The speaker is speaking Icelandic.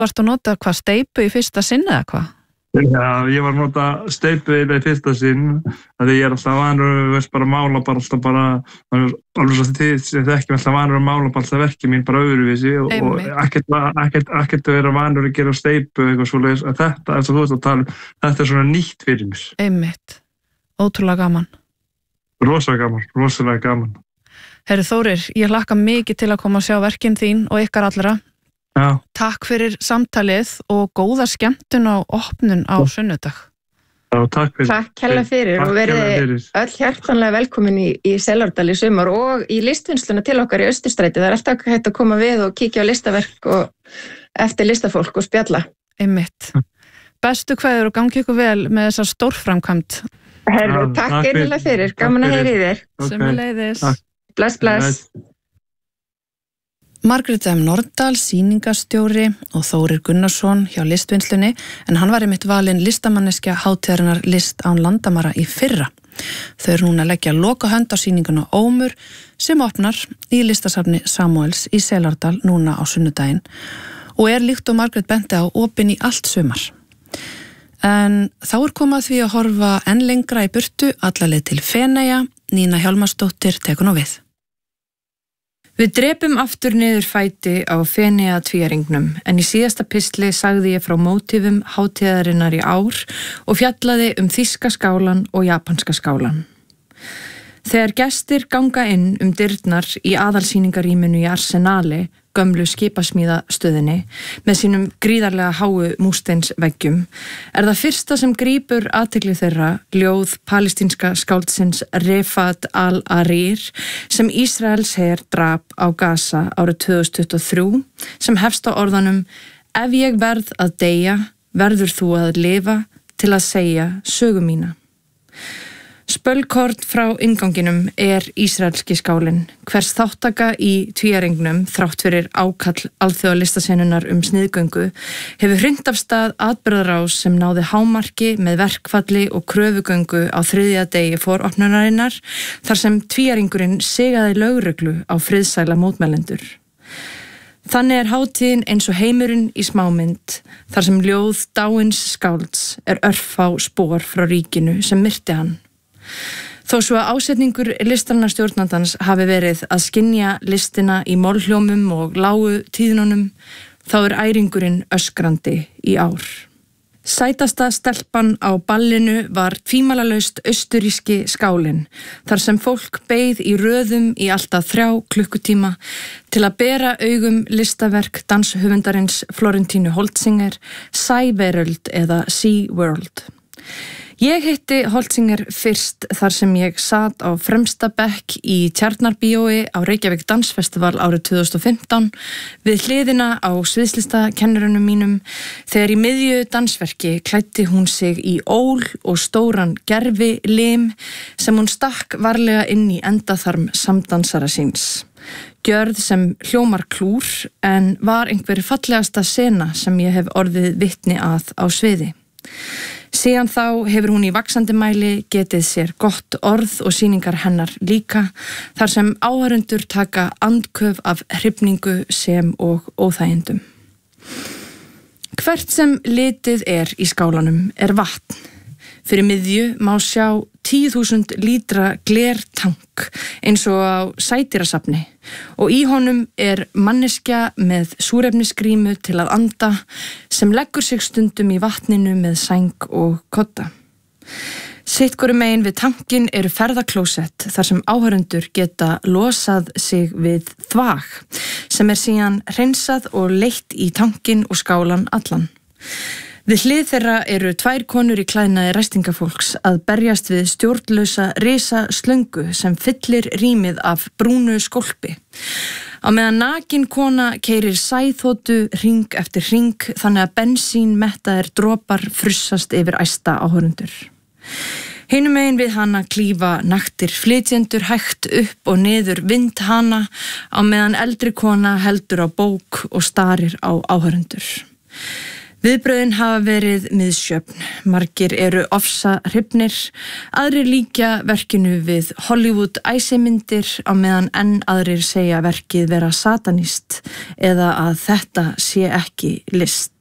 Varstu að nota hvað, steypu í fyrsta sinn eða hvað? Já, ég var að nota steypu í fyrsta sinn, því ég alltaf vanur, bara mála bara alltaf bara, alveg svo þið sem þekki alltaf vanur að mála bara alltaf verki mín bara öðruvísi og ekkert vera vanur að gera steypu eitthvað svoleiðis, að þetta, eftir þú veist að tala, þetta svona nýtt fyrir mér. Einmitt, ótrúlega gaman. Rosalega gaman. Herri Þórir, ég hlakka mikið til að koma að sjá verkin þín og ykkar allra. Já. Takk fyrir samtalið og góða skemmtun á opnun á sunnudag. Já, takk fyrir. Takk hella fyrir og verið öll hjartanlega velkomin í Selárdal í sumar og í listvinnsluna til okkar í Austurstræti. Það alltaf hægt að koma við og kíkja á listaverk og eftir listafólk og spjalla. Einmitt. Bestu kveður og gangi ykkur vel með þessa stórframkvæmd. Herru, takk einlega fyrir. Gaman að heyra í þér. Sömuleiðis. Bless. Margrét M. Nordahl, sýningarstjóri og Þórir Gunnarsson hjá listvinnslunni, en hann var einmitt valinn listamanneskja hátíðarinnar List án landamæra í fyrra. Þau eru núna að leggja lokahönd á sýninguna Ómur sem opnar í listasafni Samúels í Selárdal núna á sunnudaginn og líkt og Margrét benti á opin í allt sumar. En þá komað því að horfa enn lengra í burtu alla leið til Feneyja. Nína Hjálmarsdóttir tekur nú við. Við drepum aftur niður fæti á Feneyja tvíæringnum, en í síðasta pistli sagði ég frá mótífum hátíðarinnar í ár og fjallaði þýska skálan og japanska skálan. Þegar gestir ganga inn dyrnar í aðalsýningarýminu í Arsenali, gömlu skipasmíðastöðinni, með sínum gríðarlega háu múrsteinsveggjum, það fyrsta sem grípur athygli þeirra ljóð palestínska skáldsins Refat al-Arir sem Ísraels her drap á Gaza árið 2023, sem hefst á orðanum: Ef ég verð að deyja, verður þú að lifa til að segja sögu mína. Spölkorn frá innganginum ísraelski skálinn. Hvers þáttaka í tvíæringnum, þrátt fyrir ákall alþjóðalistasenunnar sniðgöngu, hefur hrint af stað atburðarás sem náði hámarki með verkfalli og kröfugöngu á þriðja degi foropnunarinnar, þar sem tvíæringurinn sigaði lögreglu á friðsæla mótmælendur. Þannig hátíðin eins og heimurinn í smámynd, þar sem ljóð dáins skálds örfá spor frá ríkinu sem myrti hann. Þó svo að ásetningur listanarstjórnandans hafi verið að skynja listina í málhljómum og lágu tíðnunum, þá æringurinn öskrandi í ár. Sætasta stelpan á ballinu var tvímælalaust austuríski skálinn, þar sem fólk beið í röðum í alltaf 3 klukkutíma til að bera augum listaverk danshöfundarins Florentínu Holtzinger, Sæveröld eða Sea World. Ég hitti Holtzinger fyrst þar sem ég sat á fremsta bekk í Tjarnarbíói á Reykjavík Dansfestival árið 2015 við hliðina á sviðslistakennurunum mínum þegar í miðju dansverki klæddi hún sig í ól og stóran gervilim sem hún stakk varlega inn í endaþarm samdansara síns. Gjörð sem hljómar klúr en var einhver fallegasta sena sem ég hef orðið vitni að á sviði. Síðan þá hefur hún í vaxandi mæli getið sér gott orð og sýningar hennar líka, þar sem áhorfendur taka andköf af hrifningu sem og óþægindum. Hvert sem litið í skálanum vatn. Fyrir miðju má sjá 10.000 lítra glertank eins og á sædýrasafni og í honum manneskja með súrefnisgrímu til að anda sem leggur sig stundum í vatninu með sæng og kodda. Sitt hvoru megin við tankinn ferðaklósett þar sem áhorfendur geta losað sig við þvag sem síðan hreinsað og leitt í tankinn og skálan allan. Við hlið þeirra 2 konur í klæðnaði ræstingafólks að berjast við stjórnlausa risaslöngu sem fyllir rýmið af brúnu skólpi. Á meðan nakin kona keyrir sæþotu hring eftir hring þannig að bensínmettaðir dropar frussast yfir æsta áhorfendur. Hinum megin við hana klífa naktir flytjendur hægt upp og niður vind hana á meðan eldri kona heldur á bók og starir á áhorfendur. Viðbrögðin hafa verið misjöfn. Margir eru ofsa hrifnir, aðrir líkja verkinu við Hollywood æsimyndir á meðan enn aðrir segja verkið vera satanist eða að þetta sé ekki list.